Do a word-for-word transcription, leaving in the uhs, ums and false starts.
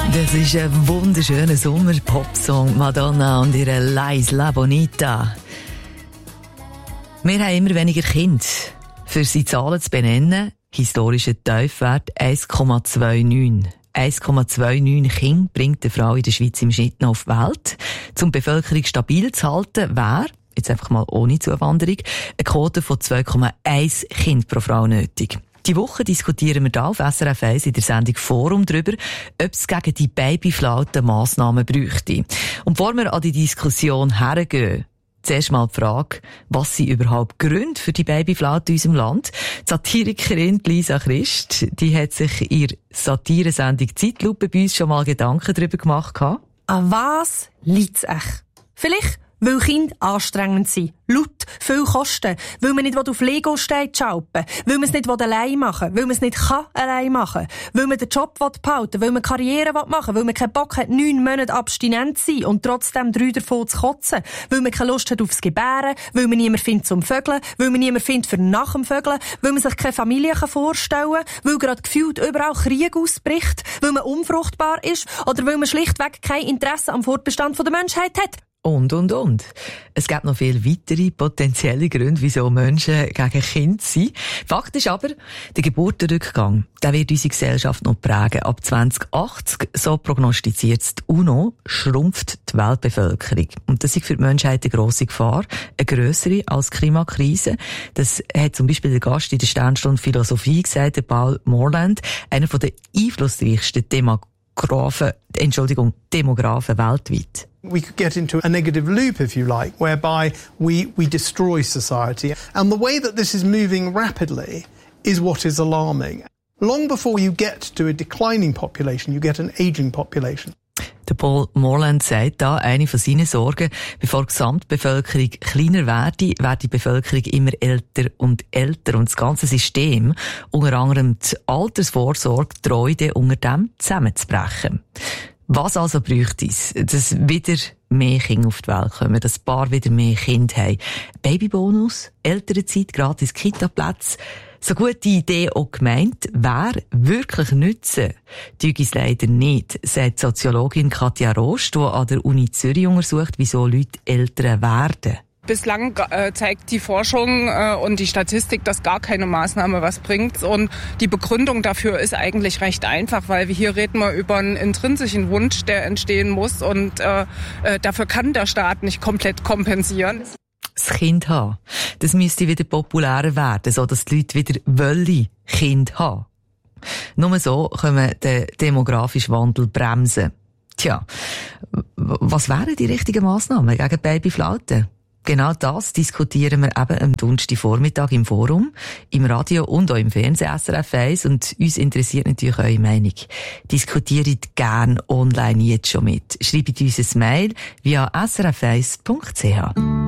Das ist ein wunderschöner Sommer-Popsong. Madonna und ihre Leis La Bonita. Wir haben immer weniger Kinder. Für sie Zahlen zu benennen, historischer Tiefwert eins Komma neunundzwanzig. eins Komma neunundzwanzig Kinder bringt eine Frau in der Schweiz im Schnitt noch auf die Welt. Um die Bevölkerung stabil zu halten, wäre, jetzt einfach mal ohne Zuwanderung, eine Quote von zwei Komma eins Kind pro Frau nötig. Die Woche diskutieren wir hier auf S R F eins in der Sendung Forum darüber, ob es gegen die Babyflaute Massnahmen bräuchte. Und bevor wir an die Diskussion hergehen, zuerst mal die Frage, was sind überhaupt Gründe für die Babyflaute in unserem Land? Die Satirikerin Lisa Christ, die hat sich in ihrer Satiresendung Zeitlupe bei uns schon mal Gedanken darüber gemacht. An was liegt es echt? Vielleicht, weil Kinder anstrengend sind, laut, viel kosten, weil man nicht auf Lego steht schalpen, weil man es nicht allein machen will, weil man es nicht kann allein machen, weil man den Job behalten will, weil man Karriere machen will, weil man keinen Bock hat, neun Monate abstinent zu sein und trotzdem drei davon zu kotzen, weil man keine Lust hat aufs Gebären, weil man niemand findet zum Vögeln, weil man niemand findet für nach dem Vögeln, weil man sich keine Familie vorstellen kann, weil gerade gefühlt überall Krieg ausbricht, weil man unfruchtbar ist oder weil man schlichtweg kein Interesse am Fortbestand der Menschheit hat. Und, und, und. Es gibt noch viele weitere potenzielle Gründe, wieso Menschen gegen Kinder sind. Fakt ist aber, der Geburtenrückgang, der wird unsere Gesellschaft noch prägen. Ab zwanzig achtzig, so prognostiziert die UNO, schrumpft die Weltbevölkerung. Und das ist für die Menschheit eine grosse Gefahr, eine grössere als die Klimakrise. Das hat zum Beispiel der Gast in der Sternstunde Philosophie gesagt, der Paul Morland, einer der einflussreichsten Demografen, Entschuldigung, Demografen weltweit. We could get into a negative loop, if you like, whereby we, we destroy society. And the way that this is moving rapidly is what is alarming. Long before you get to a declining population, you get an aging population. Der Paul Morland sagt da, eine von seinen Sorgen, bevor die Gesamtbevölkerung kleiner werde, wird die Bevölkerung immer älter und älter. Und das ganze System, unter anderem die Altersvorsorge, droht unter dem zusammenzubrechen. Was also bräuchte es, dass wieder mehr Kinder auf die Welt kommen, dass ein Paar wieder mehr Kinder haben? Babybonus, Elternzeit, gratis Kita-Plätze. So gute Idee auch gemeint, wer wirklich nützen, tue es leider nicht, sagt Soziologin Katja Rost, die an der Uni Zürich untersucht, wieso Leute älter werden. Bislang äh, zeigt die Forschung äh, und die Statistik, dass gar keine Maßnahme was bringt. Und die Begründung dafür ist eigentlich recht einfach, weil wir hier reden wir über einen intrinsischen Wunsch, der entstehen muss. Und äh, äh, dafür kann der Staat nicht komplett kompensieren. Das Kind haben, das müsste wieder populärer werden, so dass die Leute wieder wollen Kind haben. Nur so können wir den demografischen Wandel bremsen. Tja, was wären die richtigen Massnahmen gegen Babyflaute? Genau das diskutieren wir eben am Donnerstagvormittag im Forum, im Radio und auch im Fernsehen S R F eins. Und uns interessiert natürlich eure Meinung. Diskutiert gerne online jetzt schon mit. Schreibt uns ein Mail via s r f eins punkt c h.